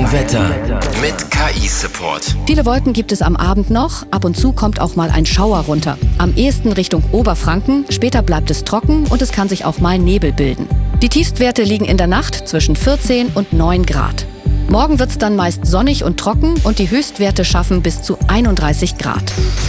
Wetter mit KI-Support. Viele Wolken gibt es am Abend noch. Ab und zu kommt auch mal ein Schauer runter. Am ehesten Richtung Oberfranken. Später bleibt es trocken und es kann sich auch mal Nebel bilden. Die Tiefstwerte liegen in der Nacht zwischen 14 und 9 Grad. Morgen wird es dann meist sonnig und trocken und die Höchstwerte schaffen bis zu 31 Grad.